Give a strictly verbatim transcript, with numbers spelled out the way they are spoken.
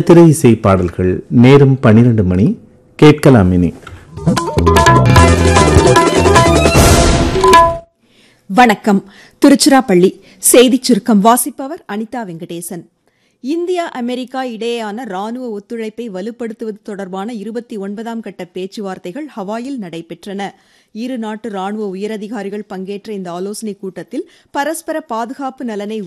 திரை இசை பாடல்கள். நேரம் பனிரெண்டு மணி. கேட்கலாம் இனி. வணக்கம். திருச்சிராப்பள்ளி செய்திச் சுருக்கம் வாசிப்பவர் அனிதா வெங்கடேசன். இந்தியா அமெரிக்கா இடையேயான ராணுவ ஒத்துழைப்பை வலுப்படுத்துவது தொடர்பான இருபத்தி ஒன்பதாம் கட்ட பேச்சுவார்த்தைகள் ஹவாயில் நடைபெற்றன. இரு நாட்டு ராணுவ உயரதிகாரிகள் பங்கேற்ற இந்த ஆலோசனைக் கூட்டத்தில் பரஸ்பர பாதுகாப்பு நலனை